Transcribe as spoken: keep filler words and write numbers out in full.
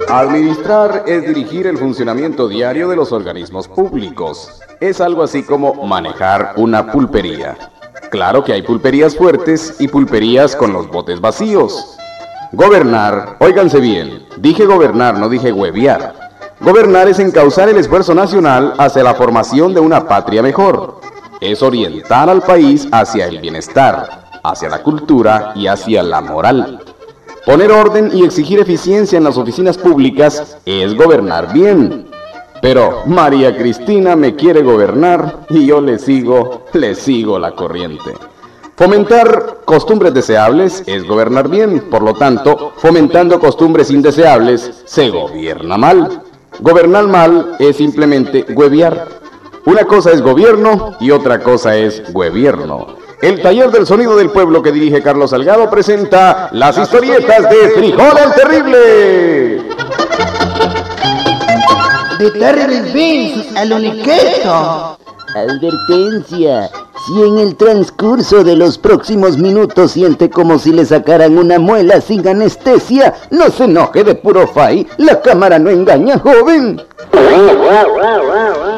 Administrar es dirigir el funcionamiento diario de los organismos públicos. Es algo así como manejar una pulpería. Claro que hay pulperías fuertes y pulperías con los botes vacíos. Gobernar, óiganse bien, dije gobernar, no dije hueviar. Gobernar es encauzar el esfuerzo nacional hacia la formación de una patria mejor. Es orientar al país hacia el bienestar, hacia la cultura y hacia la moral. Poner orden y exigir eficiencia en las oficinas públicas es gobernar bien. Pero María Cristina me quiere gobernar y yo le sigo, le sigo la corriente. Fomentar costumbres deseables es gobernar bien, por lo tanto, fomentando costumbres indeseables se gobierna mal. Gobernar mal es simplemente hueviar. Una cosa es gobierno y otra cosa es huevierno. El taller del sonido del pueblo que dirige Carlos Salgado presenta las historietas de Frijol el Terrible. The Terrible Beans, el uniqueto. Advertencia, si en el transcurso de los próximos minutos siente como si le sacaran una muela sin anestesia, no se enoje de puro fay, la cámara no engaña, joven.